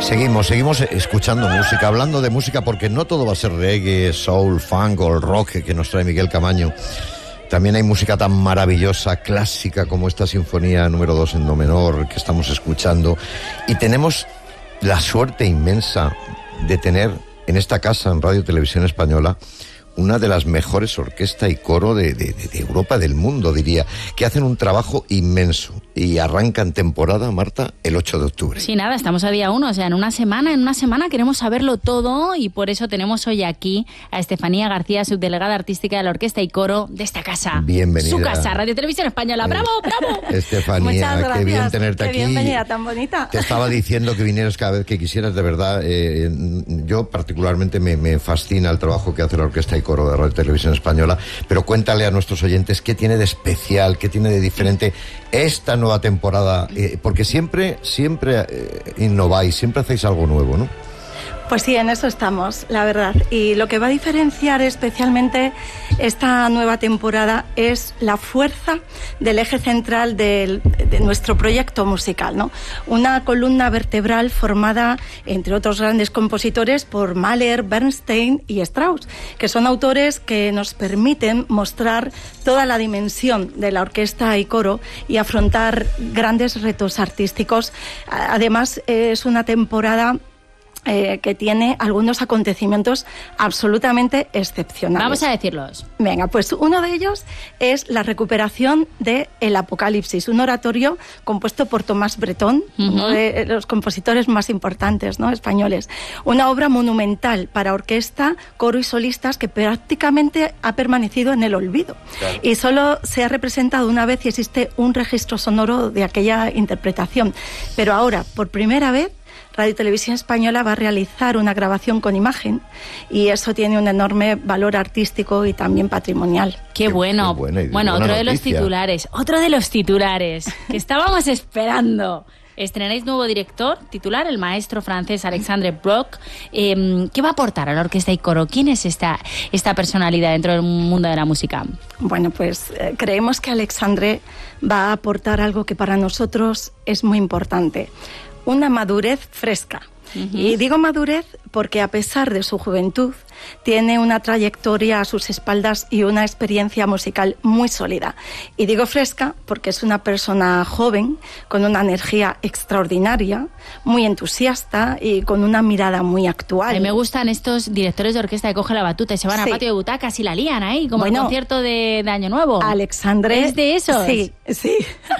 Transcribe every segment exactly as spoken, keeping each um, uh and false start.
Seguimos, seguimos escuchando música, hablando de música, porque no todo va a ser reggae, soul, funk o el rock que nos trae Miguel Camaño. También hay música tan maravillosa, clásica, como esta sinfonía número dos en do menor que estamos escuchando. Y tenemos la suerte inmensa de tener en esta casa, en Radio Televisión Española, una de las mejores orquesta y coro de, de, de Europa, del mundo, diría, que hacen un trabajo inmenso. Y arrancan temporada, Marta, el ocho de octubre. Sí, nada, estamos a día uno, o sea, en una semana, en una semana queremos saberlo todo, y por eso tenemos hoy aquí a Estefanía García, subdelegada artística de la orquesta y coro de esta casa. Bienvenida. Su casa, Radio Televisión Española. ¡Bravo, bravo! Estefanía, qué bien tenerte qué aquí. Bienvenida, tan bonita. Te estaba diciendo que vinieras cada vez que quisieras, de verdad. Eh, yo particularmente me, me fascina el trabajo que hace la orquesta y coro de Radio Televisión Española, pero cuéntale a nuestros oyentes qué tiene de especial, qué tiene de diferente esta nueva temporada, eh, porque siempre, siempre eh, innováis, siempre hacéis algo nuevo, ¿no? Pues sí, en eso estamos, la verdad. Y lo que va a diferenciar especialmente esta nueva temporada es la fuerza del eje central del, de nuestro proyecto musical, ¿no? Una columna vertebral formada, entre otros grandes compositores, por Mahler, Bernstein y Strauss, que son autores que nos permiten mostrar toda la dimensión de la orquesta y coro y afrontar grandes retos artísticos. Además, es una temporada Eh, que tiene algunos acontecimientos absolutamente excepcionales. Vamos a decirlos. Venga, pues uno de ellos es la recuperación de El Apocalipsis, un oratorio compuesto por Tomás Bretón, uh-huh. uno de los compositores más importantes, ¿no?, españoles. Una obra monumental para orquesta, coro y solistas que prácticamente ha permanecido en el olvido. Claro. Y solo se ha representado una vez y existe un registro sonoro de aquella interpretación. Pero ahora, por primera vez, Radio Televisión Española va a realizar una grabación con imagen, y eso tiene un enorme valor artístico y también patrimonial. ¡Qué bueno! Qué buena, bueno, buena otro noticia. de los titulares, otro de los titulares que estábamos esperando. Estrenáis nuevo director titular, el maestro francés Alexandre Bloch. Eh, ¿Qué va a aportar a la orquesta y coro? ¿Quién es esta, esta personalidad dentro del mundo de la música? Bueno, pues eh, creemos que Alexandre va a aportar algo que para nosotros es muy importante: una madurez fresca. Uh-huh. Y digo madurez porque, a pesar de su juventud, tiene una trayectoria a sus espaldas y una experiencia musical muy sólida. Y digo fresca porque es una persona joven, con una energía extraordinaria, muy entusiasta y con una mirada muy actual. A mí me gustan estos directores de orquesta que cogen la batuta y se van sí. al patio de butacas y la lían ahí, como bueno, el concierto de, de Año Nuevo. Alexandre ¿es de esos? Sí, sí.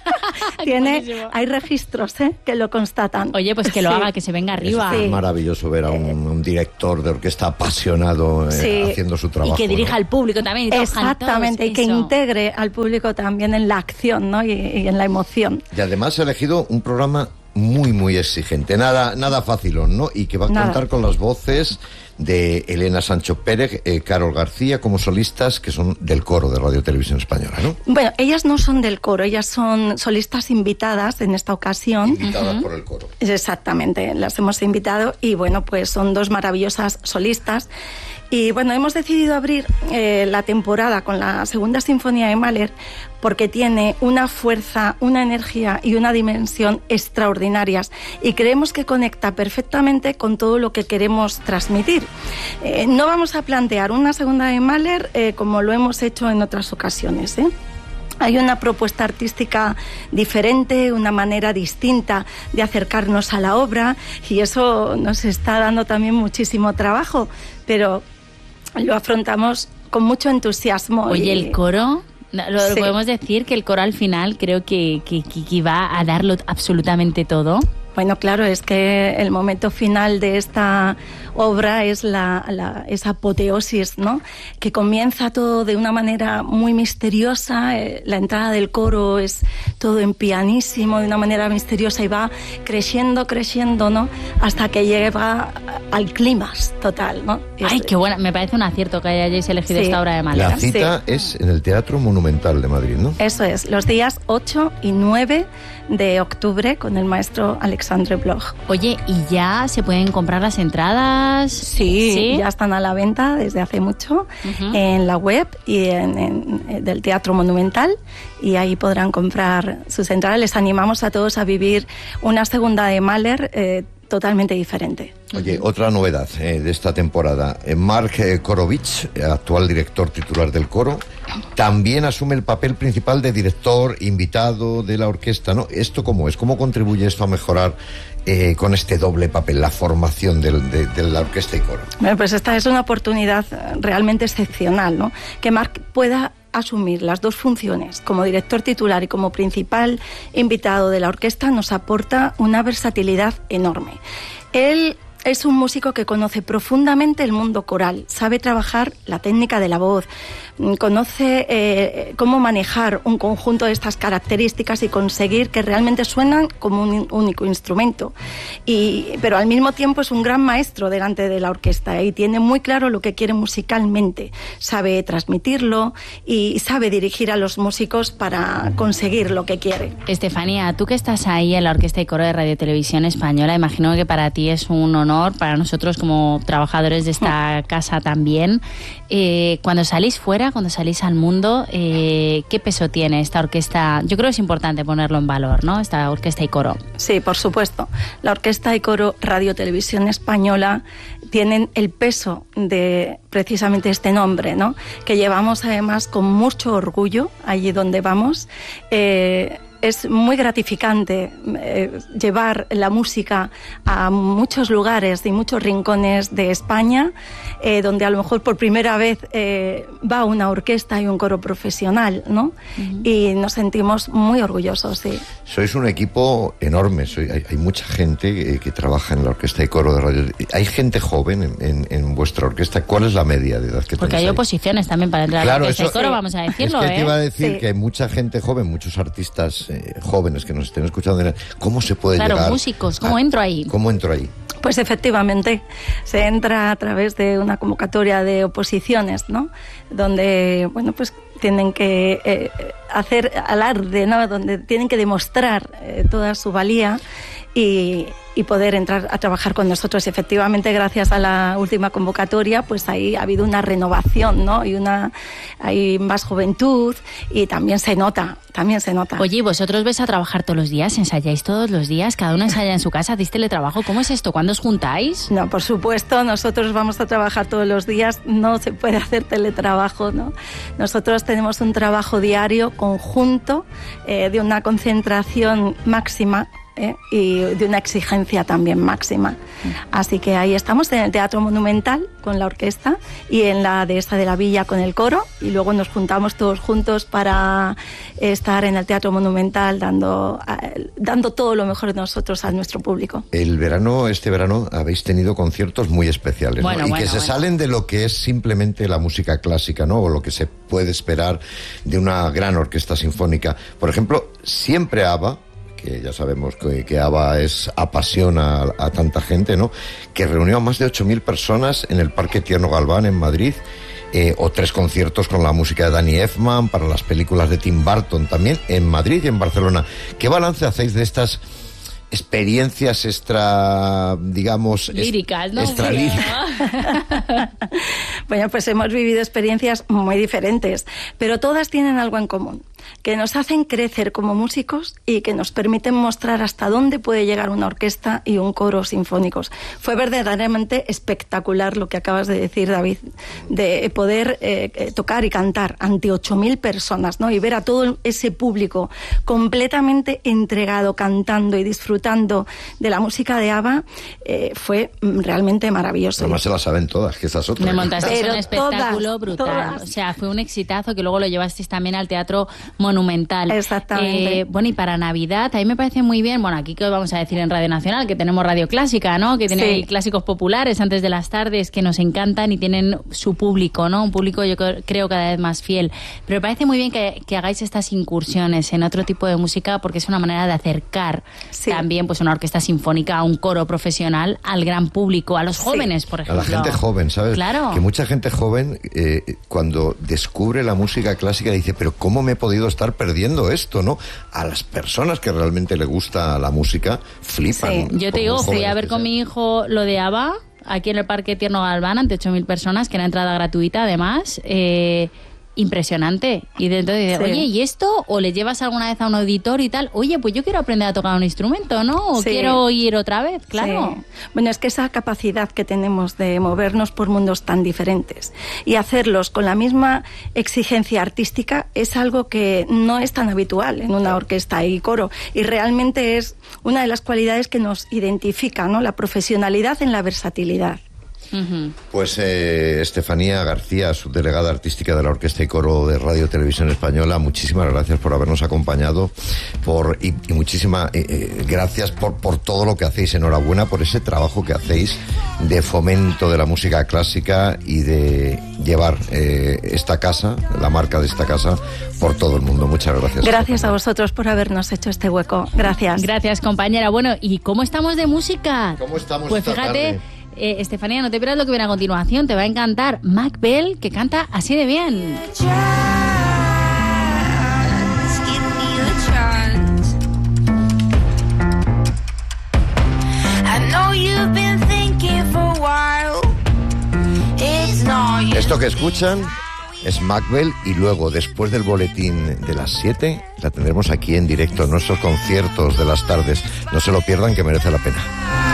Tiene, hay registros ¿eh? que lo constatan. Oye, pues que lo sí. haga, que se venga arriba. Es sí. maravilloso ver a un, un director de orquesta apasionado eh, sí. haciendo su trabajo. Y que dirija ¿no? al público también. Y exactamente, todos, y que eso. integre al público también en la acción, ¿no? y, y en la emoción. Y además ha elegido un programa muy, muy exigente. Nada, nada fácil, ¿no? Y que va a Nada. contar con las voces de Elena Sancho Pérez, eh, Carol García, como solistas que son del coro de Radio Televisión Española, ¿no? Bueno, ellas no son del coro, ellas son solistas invitadas en esta ocasión. Invitadas uh-huh. por el coro. Exactamente, las hemos invitado y bueno, pues son dos maravillosas solistas. Y bueno, hemos decidido abrir eh, la temporada con la segunda sinfonía de Mahler porque tiene una fuerza, una energía y una dimensión extraordinarias, y creemos que conecta perfectamente con todo lo que queremos transmitir. Eh, no vamos a plantear una segunda de Mahler eh, como lo hemos hecho en otras ocasiones, ¿eh? Hay una propuesta artística diferente, una manera distinta de acercarnos a la obra, y eso nos está dando también muchísimo trabajo, pero lo afrontamos con mucho entusiasmo. Oye, y... el coro, lo sí. podemos decir que el coro al final creo que, que, que va a darlo absolutamente todo. Bueno, claro, es que el momento final de esta obra es la, la, esa apoteosis, ¿no? Que comienza todo de una manera muy misteriosa, eh, la entrada del coro es todo en pianísimo, de una manera misteriosa, y va creciendo, creciendo, ¿no? Hasta que llega al clímax total, ¿no? Ay, qué buena, me parece un acierto que hayáis elegido sí. esta obra de Mahler. La cita sí. es en el Teatro Monumental de Madrid, ¿no? Eso es, los días ocho y nueve de octubre con el maestro Alexandre Bloch. Oye, ¿y ya se pueden comprar las entradas? Sí, ¿sí? Ya están a la venta desde hace mucho uh-huh. en la web y en, en, del Teatro Monumental, y ahí podrán comprar sus entradas. Les animamos a todos a vivir una segunda de Mahler eh, totalmente diferente. Oye, otra novedad eh, de esta temporada. Eh, Mark eh, Korovich, eh, actual director titular del coro, también asume el papel principal de director invitado de la orquesta, ¿no? ¿Esto cómo es? ¿Cómo contribuye esto a mejorar eh, con este doble papel, la formación del, de, de la orquesta y coro? Bueno, pues esta es una oportunidad realmente excepcional, ¿no? Que Mark pueda asumir las dos funciones, como director titular y como principal invitado de la orquesta, nos aporta una versatilidad enorme. Él es un músico que conoce profundamente el mundo coral, sabe trabajar la técnica de la voz, conoce eh, cómo manejar un conjunto de estas características y conseguir que realmente suenan como un único instrumento. Y, pero al mismo tiempo es un gran maestro delante de la orquesta y tiene muy claro lo que quiere musicalmente, sabe transmitirlo y sabe dirigir a los músicos para conseguir lo que quiere. Estefanía, tú que estás ahí en la Orquesta y Coro de Radio Televisión Española, imagino que para ti es un honor, para nosotros como trabajadores de esta casa también. Eh, cuando salís fuera, cuando salís al mundo, eh, ¿qué peso tiene esta orquesta? Yo creo que es importante ponerlo en valor, ¿no? Esta Orquesta y Coro. Sí, por supuesto. La Orquesta y Coro Radio Televisión Española tienen el peso de precisamente este nombre, ¿no? Que llevamos además con mucho orgullo allí donde vamos. Eh, Es muy gratificante eh, llevar la música a muchos lugares y muchos rincones de España, eh, donde a lo mejor por primera vez eh, va una orquesta y un coro profesional, ¿no? Uh-huh. Y nos sentimos muy orgullosos, sí. Sois un equipo enorme, soy, hay, hay mucha gente eh, que trabaja en la Orquesta y Coro de Radio. ¿Hay gente joven en, en, en vuestra orquesta? ¿Cuál es la media de edad que tenéis? Porque hay ahí? Oposiciones también para entrar claro, a la Orquesta eso, y Coro, eh, vamos a decirlo, es que ¿eh? te iba a decir sí. que hay mucha gente joven, muchos artistas Eh, jóvenes que nos estén escuchando. ¿Cómo se puede claro, llegar? Claro, músicos, ¿cómo a, entro ahí? ¿Cómo entro ahí? Pues efectivamente, se entra a través de una convocatoria de oposiciones, ¿no? Donde, bueno, pues tienen que eh, hacer alarde, ¿no? Donde tienen que demostrar eh, toda su valía y, y poder entrar a trabajar con nosotros. Y efectivamente, gracias a la última convocatoria, pues ahí ha habido una renovación, ¿no? Y una, hay más juventud y también se nota, también se nota. Oye, ¿vosotros vais a trabajar todos los días? ¿Ensayáis todos los días? ¿Cada uno ensaya en su casa? ¿Hacéis teletrabajo? ¿Cómo es esto? ¿Cuándo os juntáis? No, por supuesto, nosotros vamos a trabajar todos los días, no se puede hacer teletrabajo, ¿no? Nosotros tenemos un trabajo diario conjunto eh, de una concentración máxima ¿eh? y de una exigencia también máxima. Así que ahí estamos en el Teatro Monumental con la orquesta y en la Dehesa de la Villa con el coro, y luego nos juntamos todos juntos para estar en el Teatro Monumental dando, dando todo lo mejor de nosotros a nuestro público. El verano, este verano, habéis tenido conciertos muy especiales, bueno, ¿no? Y bueno, que se bueno. salen de lo que es simplemente la música clásica, ¿no? O lo que se puede esperar de una gran orquesta sinfónica. Por ejemplo, siempre ABBA, que ya sabemos que, que ABBA es, apasiona a, a tanta gente, ¿no? Que reunió a más de ocho mil personas en el Parque Tierno Galván en Madrid, eh, o tres conciertos con la música de Danny Elfman para las películas de Tim Burton también en Madrid y en Barcelona. ¿Qué balance hacéis de estas experiencias extra, digamos, líricas, ¿no? Extra líricas. Bueno, pues hemos vivido experiencias muy diferentes, pero todas tienen algo en común, que nos hacen crecer como músicos y que nos permiten mostrar hasta dónde puede llegar una orquesta y un coro sinfónicos. Fue verdaderamente espectacular lo que acabas de decir, David, de poder eh, tocar y cantar ante ocho mil personas, ¿no? Y ver a todo ese público completamente entregado, cantando y disfrutando de la música de ABBA, eh, fue realmente maravilloso. Además se la saben todas, que esas otras. Me montasteis Pero un espectáculo todas, brutal. todas. O sea, fue un exitazo que luego lo llevasteis también al Teatro Monumental. Exactamente. Eh, bueno, y para Navidad, a mí me parece muy bien, bueno, aquí que vamos a decir en Radio Nacional, que tenemos Radio Clásica, ¿no? Que tiene Sí. clásicos populares antes de las tardes que nos encantan y tienen su público, ¿no? Un público yo creo cada vez más fiel. Pero me parece muy bien que, que hagáis estas incursiones en otro tipo de música porque es una manera de acercar Sí. también pues una orquesta sinfónica, a un coro profesional, al gran público, a los jóvenes, por A ejemplo. la gente joven, ¿sabes? Claro. Que mucha gente joven, eh, cuando descubre la música clásica, dice, pero ¿cómo me he podido estar perdiendo esto, no? A las personas que realmente le gusta la música, flipan. Sí. Yo te por digo, muy fui a jóvenes ver que con sean. mi hijo lo de ABBA, aquí en el Parque Tierno Galván, ante ocho mil personas, que era entrada gratuita además, eh, impresionante. Y de entonces, Sí. oye, ¿y esto? O le llevas alguna vez a un auditor y tal, oye, pues yo quiero aprender a tocar un instrumento, ¿no? O Sí. quiero ir otra vez, claro. Sí. Bueno, es que esa capacidad que tenemos de movernos por mundos tan diferentes y hacerlos con la misma exigencia artística es algo que no es tan habitual en una orquesta y coro, y realmente es una de las cualidades que nos identifica, ¿no? La profesionalidad en la versatilidad. Uh-huh. Pues eh, Estefanía García, subdelegada artística de la Orquesta y Coro de Radio Televisión Española, muchísimas gracias por habernos acompañado por, y, y muchísimas eh, eh, gracias por, por todo lo que hacéis. Enhorabuena por ese trabajo que hacéis de fomento de la música clásica y de llevar eh, esta casa, la marca de esta casa, por todo el mundo. Muchas gracias. Gracias Estefanía. a vosotros por habernos hecho este hueco. Gracias. Gracias, compañera. Bueno, ¿y cómo estamos de música? ¿Cómo estamos Pues esta fíjate, tarde? eh, Estefanía, no te pierdas lo que viene a continuación. Te va a encantar Mac Bell, que canta así de bien. Chance, give me a chance. I know you've been thinking for a while. It's not you. Esto que escuchan es Macbeth, y luego, después del boletín de las siete, la tendremos aquí en directo en nuestros conciertos de las tardes. No se lo pierdan, que merece la pena.